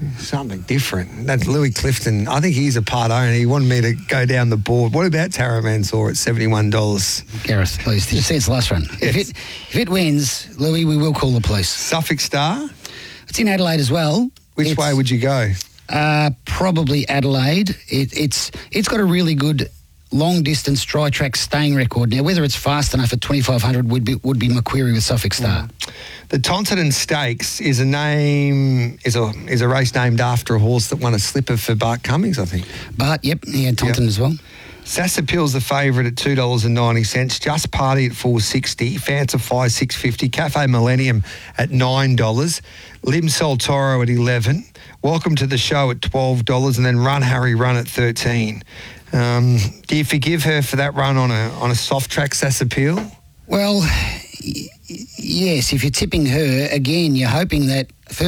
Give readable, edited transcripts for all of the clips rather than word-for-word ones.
Something different. That's Louis Clifton. I think he's a part owner. He wanted me to go down the board. What about Tara Mansour at $71? Gareth, please. Did you see its last run? Yes. If it wins, Louis, we will call the police. Suffolk Star? It's in Adelaide as well. Which way would you go? Probably Adelaide. It's got a really good long distance dry track staying record. Now, whether it's fast enough at 2,500 would be Macquarie with Suffolk Star. The Tonton Stakes is a race named after a horse that won a slipper for Bart Cummings, I think. Bart, yep, he had Tonton as well. Sassapil's the favourite at $2.90. Just Party at $4.60. Fancify $6.50. Cafe Millennium at $9. Lim Sol Toro at $11. Welcome to the Show at $12, and then Run Harry Run at $13. Do you forgive her for that run on a soft track, Sassapil? Well, yes. If you're tipping her again, you're hoping that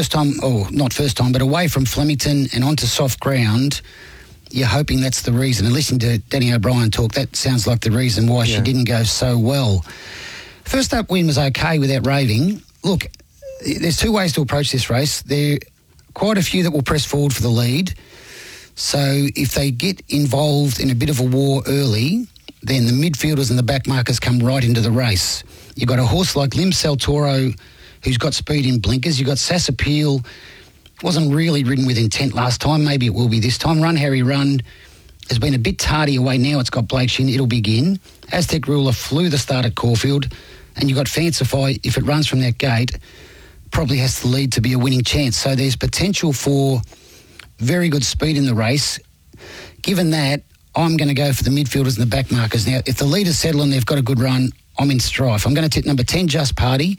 not first time, but away from Flemington and onto soft ground. You're hoping that's the reason. And listening to Danny O'Brien talk, that sounds like the reason why she didn't go so well. First up win was okay without raving. Look, there's two ways to approach this race. There are quite a few that will press forward for the lead. So if they get involved in a bit of a war early, then the midfielders and the back markers come right into the race. You've got a horse like Lim Sol Toro who's got speed in blinkers. You've got Sassapil. Wasn't really ridden with intent last time. Maybe it will be this time. Run Harry Run has been a bit tardy away now. It's got Blake Shin. It'll begin. Aztec Ruler flew the start at Caulfield. And you've got Fancify, if it runs from that gate, probably has the lead to be a winning chance. So there's potential for very good speed in the race. Given that, I'm going to go for the midfielders and the back markers. Now, if the leaders settle and they've got a good run, I'm in strife. I'm going to tip number 10, Just Party,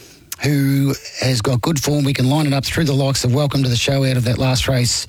who has got good form. We can line it up through the likes of Welcome to the Show out of that last race.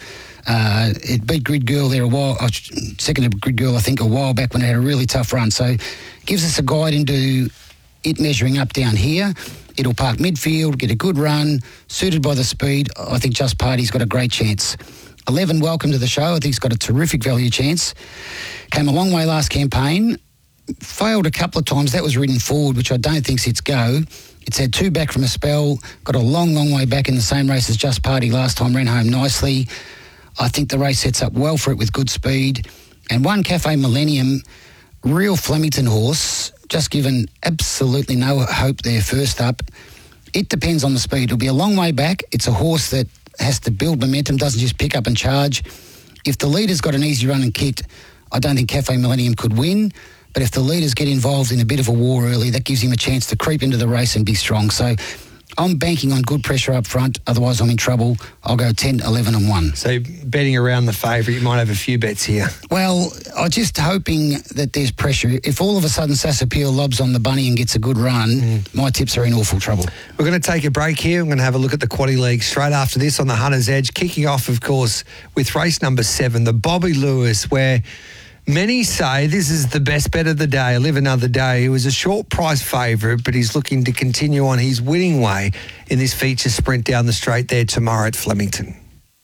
It beat Grid Girl there second to Grid Girl, I think, a while back when it had a really tough run. So gives us a guide into it measuring up down here. It'll park midfield, get a good run, suited by the speed. I think Just Party's got a great chance. 11, Welcome to the Show. I think he's got a terrific value chance. Came a long way last campaign. Failed a couple of times. That was ridden forward, which I don't think's its go. It's had two back from a spell. Got a long, long way back in the same race as Just Party last time. Ran home nicely. I think the race sets up well for it with good speed. And one, Cafe Millennium, real Flemington horse, just given absolutely no hope there first up. It depends on the speed. It'll be a long way back. It's a horse that has to build momentum, doesn't just pick up and charge. If the leader's got an easy run and kicked, I don't think Cafe Millennium could win. But if the leaders get involved in a bit of a war early, that gives him a chance to creep into the race and be strong. So I'm banking on good pressure up front. Otherwise, I'm in trouble. I'll go 10, 11 and 1. So betting around the favourite, you might have a few bets here. Well, I'm just hoping that there's pressure. If all of a sudden Sassapil lobs on the bunny and gets a good run, my tips are in awful trouble. We're going to take a break here. I'm going to have a look at the Quaddie League straight after this on the Hunter's Edge, kicking off, of course, with race number 7, the Bobby Lewis, where many say this is the best bet of the day, Live Another Day. He was a short price favourite, but he's looking to continue on his winning way in this feature sprint down the straight there tomorrow at Flemington.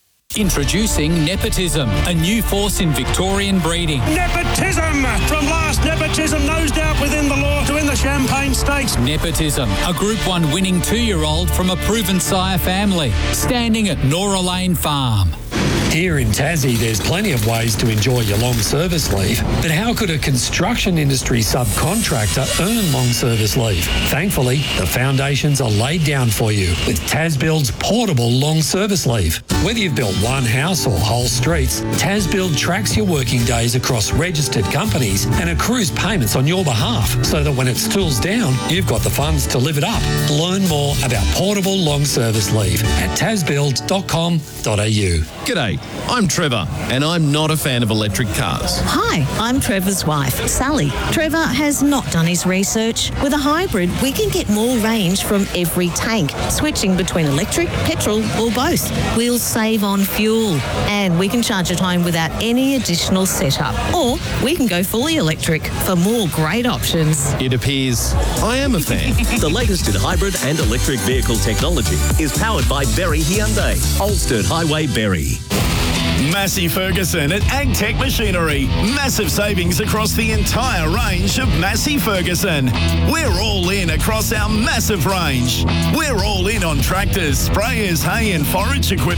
Introducing Nepotism, a new force in Victorian breeding. Nepotism! From last Nepotism nosed out within the law to win the Champagne Stakes. Nepotism, a Group 1 winning 2-year-old from a proven sire family, standing at Nora Lane Farm. Here in Tassie, there's plenty of ways to enjoy your long service leave. But how could a construction industry subcontractor earn long service leave? Thankfully, the foundations are laid down for you with TasBuild's portable long service leave. Whether you've built one house or whole streets, TasBuild tracks your working days across registered companies and accrues payments on your behalf so that when it stools down, you've got the funds to live it up. Learn more about portable long service leave at tasbuild.com.au. G'day, I'm Trevor, and I'm not a fan of electric cars. Hi, I'm Trevor's wife, Sally. Trevor has not done his research. With a hybrid, we can get more range from every tank, switching between electric, petrol, or both. We'll save on fuel, and we can charge at home without any additional setup. Or we can go fully electric for more great options. It appears I am a fan. The latest in hybrid and electric vehicle technology is powered by Berry Hyundai, Ulstead Highway, Berry. Massey Ferguson at AgTech Machinery. Massive savings across the entire range of Massey Ferguson. We're all in across our massive range. We're all in on tractors, sprayers, hay and forage equipment.